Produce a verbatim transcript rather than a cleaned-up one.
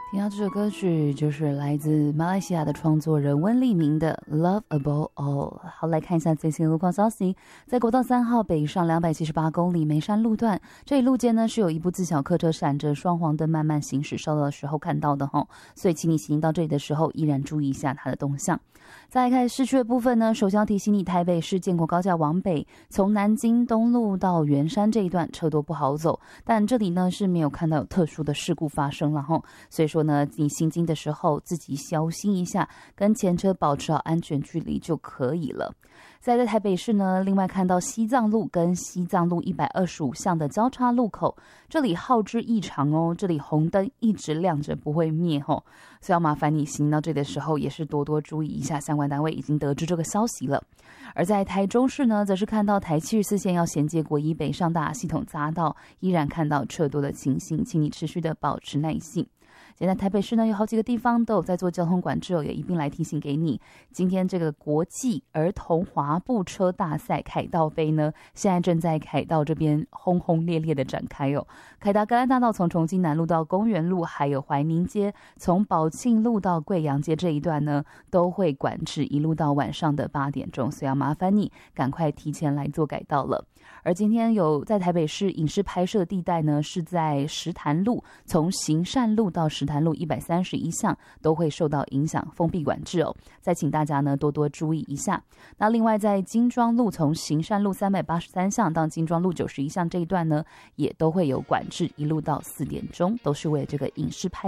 听到这首歌曲就是来自马来西亚的创作人温立明的 Love Above All。 好，来看一下最新的路况消息。在国道三号北上两百七十八公里梅山路段，这一路肩呢是有一部自小客车闪着双黄灯慢慢行驶，稍早的时候看到的齁，所以请你行到这里的时候依然注意一下它的动向。再来看市区的部分呢，首先要提醒你，台北市建国高架往北，从南京东路到圆山这一段车多不好走，但这里呢是没有看到有特殊的事故发生了齁，所以说呢，你行经的时候自己小心一下，跟前车保持好安全距离就可以了。再在台北市呢，另外看到西藏路跟西藏路一百二十五巷的交叉路口，这里耗之异常哦，这里红灯一直亮着不会灭哦，所以要麻烦你行到这里的时候也是多多注意一下，相关单位已经得知这个消息了。而在台中市呢，则是看到台七十四线要衔接国一北上大系统匝道，依然看到车多的情形，请你持续的保持耐性。现在台北市呢有好几个地方都有在做交通管制哦，也一并来提醒给你。今天这个国际儿童滑步车大赛凯道杯呢，现在正在凯道这边轰轰烈烈的展开哦。凯达格兰大道从重庆南路到公园路，还有怀宁街，从宝庆路到贵阳街这一段呢，都会管制一路到晚上的八点钟，所以要麻烦你赶快提前来做改道了。而今天有在台北市影视拍摄的地带呢，是在石潭路，从行善路到石潭路一百三十一巷都会受到影响，封闭管制哦。再请大家呢多多注意一下。那另外在金庄路从行善路三百八十三巷到金庄路九十一巷这一段呢，也都会有管制，一路到四点钟，都是为了这个影视拍